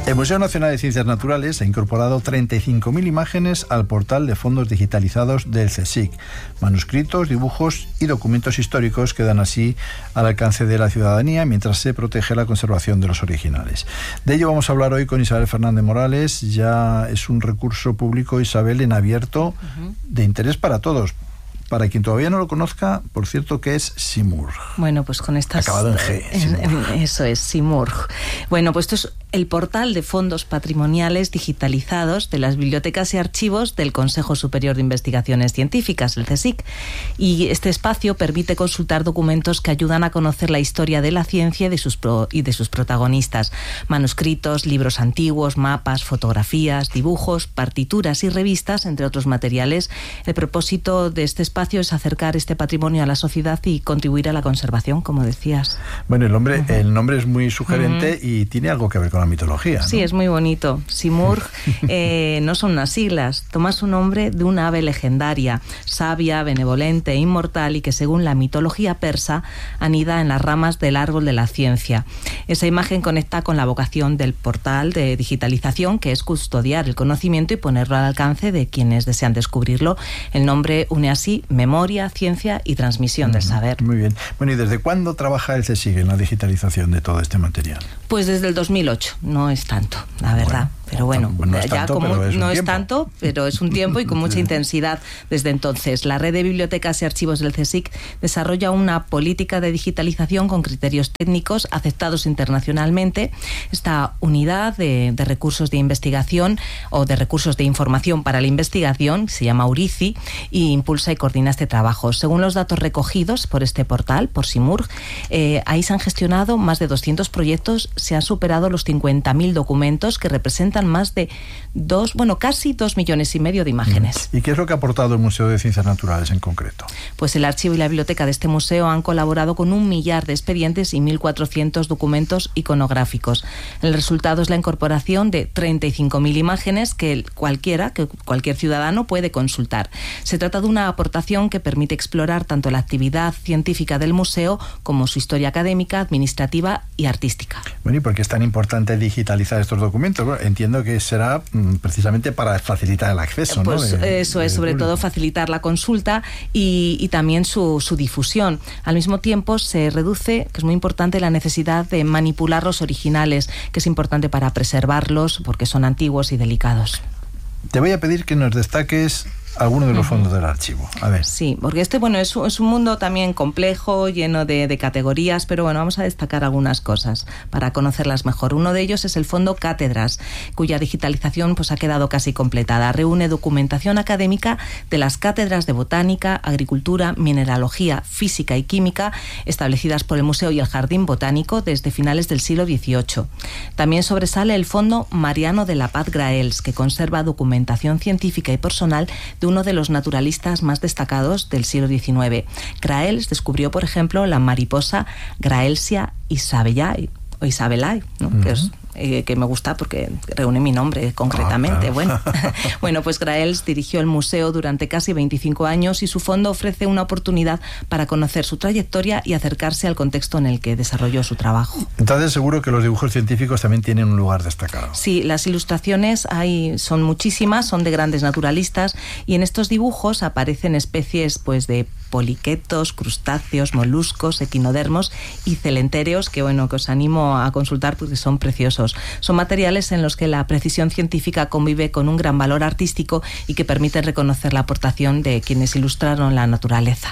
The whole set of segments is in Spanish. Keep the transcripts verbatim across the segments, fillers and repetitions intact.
El Museo Nacional de Ciencias Naturales ha incorporado treinta y cinco mil imágenes al portal de fondos digitalizados del CSIC. Manuscritos, dibujos y documentos históricos quedan así al alcance de la ciudadanía mientras se protege la conservación de los originales. De ello vamos a hablar hoy con Isabel Fernández Morales. Ya es un recurso público, Isabel, en abierto, uh-huh, de interés para todos. Para quien todavía no lo conozca, por cierto, ¿qué es Simurg? Bueno, pues con estas... Acabado en G. En, en, eso es, Simurg. Bueno, pues esto es el portal de fondos patrimoniales digitalizados de las bibliotecas y archivos del Consejo Superior de Investigaciones Científicas, el CSIC. Y este espacio permite consultar documentos que ayudan a conocer la historia de la ciencia y de sus, pro, y de sus protagonistas. Manuscritos, libros antiguos, mapas, fotografías, dibujos, partituras y revistas, entre otros materiales. El propósito de este espacio espacio es acercar este patrimonio a la sociedad y contribuir a la conservación, como decías. Bueno, el nombre, uh-huh. el nombre es muy sugerente uh-huh. y tiene algo que ver con la mitología, ¿no? Sí, es muy bonito. Simurg eh, no son unas siglas, toma su nombre de una ave legendaria, sabia, benevolente e inmortal, y que según la mitología persa anida en las ramas del árbol de la ciencia. Esa imagen conecta con la vocación del portal de digitalización, que es custodiar el conocimiento y ponerlo al alcance de quienes desean descubrirlo. El nombre une así memoria, ciencia y transmisión uh-huh. del saber. Muy bien. Bueno, ¿y desde cuándo trabaja el CSIC en la digitalización de todo este material? Pues desde el dos mil ocho, no es tanto, la verdad. Bueno, pero bueno, no es ya tanto, como pero es no un es tiempo. tanto, pero es un tiempo y con mucha intensidad desde entonces. La red de bibliotecas y archivos del CSIC desarrolla una política de digitalización con criterios técnicos aceptados internacionalmente. Esta unidad de, de recursos de investigación o de recursos de información para la investigación se llama URICI y impulsa y coordina este trabajo. Según los datos recogidos por este portal, por Simurg, eh, ahí se han gestionado más de doscientos proyectos, se han superado los cincuenta mil documentos que representan más de dos, bueno, casi dos millones y medio de imágenes. ¿Y qué es lo que ha aportado el Museo de Ciencias Naturales en concreto? Pues el archivo y la biblioteca de este museo han colaborado con un millar de expedientes y mil cuatrocientos documentos iconográficos. El resultado es la incorporación de treinta y cinco mil imágenes que cualquiera, que cualquier ciudadano puede consultar. Se trata de una aportación que permite explorar tanto la actividad científica del museo como su historia académica, administrativa y artística. Bueno, ¿y por qué es tan importante digitalizar estos documentos? Bueno, entiendo que será mm, precisamente para facilitar el acceso, pues, ¿no? De, eso es, sobre público. todo facilitar la consulta y, y también su, su difusión. Al mismo tiempo se reduce, que es muy importante, la necesidad de manipular los originales, que es importante para preservarlos porque son antiguos y delicados. Te voy a pedir que nos destaques alguno de los fondos del archivo. A ver. Sí, porque este, bueno, es, es un mundo también complejo, lleno de, de categorías, pero bueno, vamos a destacar algunas cosas para conocerlas mejor. Uno de ellos es el Fondo Cátedras, cuya digitalización pues ha quedado casi completada. Reúne documentación académica de las cátedras de botánica, agricultura, mineralogía, física y química establecidas por el Museo y el Jardín Botánico desde finales del siglo dieciocho. También sobresale el Fondo Mariano de la Paz Graells, que conserva documentación científica y personal de uno de los naturalistas más destacados del siglo diecinueve. Graells descubrió, por ejemplo, la mariposa Graelsia isabellae, o Isabelae, ¿no? Uh-huh. que es eh, que me gusta porque reúne mi nombre concretamente. Ah, claro. Bueno, bueno, pues Graells dirigió el museo durante casi veinticinco años y su fondo ofrece una oportunidad para conocer su trayectoria y acercarse al contexto en el que desarrolló su trabajo. Entonces seguro que los dibujos científicos también tienen un lugar destacado. Sí, las ilustraciones hay, son muchísimas, son de grandes naturalistas y en estos dibujos aparecen especies pues de poliquetos, crustáceos, moluscos, equinodermos y celentéreos que bueno que os animo a consultar porque son preciosos. Son materiales en los que la precisión científica convive con un gran valor artístico y que permiten reconocer la aportación de quienes ilustraron la naturaleza.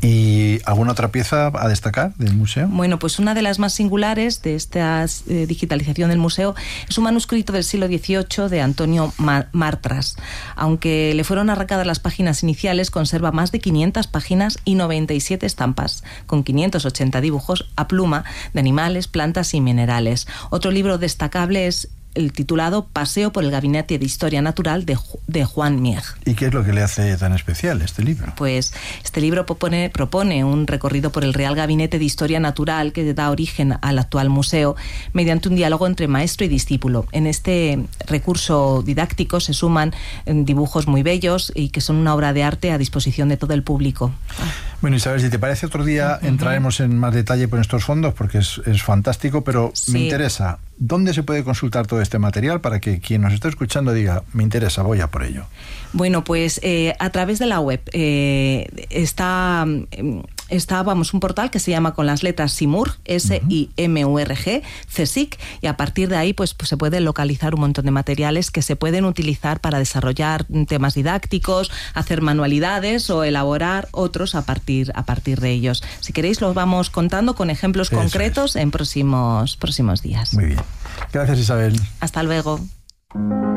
¿Y alguna otra pieza a destacar del museo? Bueno, pues una de las más singulares de esta eh, digitalización del museo es un manuscrito del siglo dieciocho de Antonio Martras. Aunque le fueron arrancadas las páginas iniciales, conserva más de quinientas páginas y noventa y siete estampas, con quinientos ochenta dibujos a pluma de animales, plantas y minerales. Otro libro destacable es el titulado Paseo por el Gabinete de Historia Natural de, de Juan Mieg. ¿Y qué es lo que le hace tan especial este libro? Pues este libro propone, propone un recorrido por el Real Gabinete de Historia Natural que da origen al actual museo mediante un diálogo entre maestro y discípulo. En este recurso didáctico se suman dibujos muy bellos y que son una obra de arte a disposición de todo el público. Bueno, Isabel, si te parece otro día uh-huh. entraremos en más detalle por estos fondos porque es, es fantástico, pero sí. me interesa ¿Dónde se puede consultar todo este material para que quien nos esté escuchando diga, me interesa, voy a por ello? Bueno, pues eh, a través de la web eh, está... Eh, Está, vamos, un portal que se llama con las letras SIMURG, S I M U R G, CSIC, y a partir de ahí pues, pues se pueden localizar un montón de materiales que se pueden utilizar para desarrollar temas didácticos, hacer manualidades o elaborar otros a partir, a partir de ellos. Si queréis los vamos contando con ejemplos Eso concretos es. en próximos, próximos días. Muy bien. Gracias, Isabel. Hasta luego.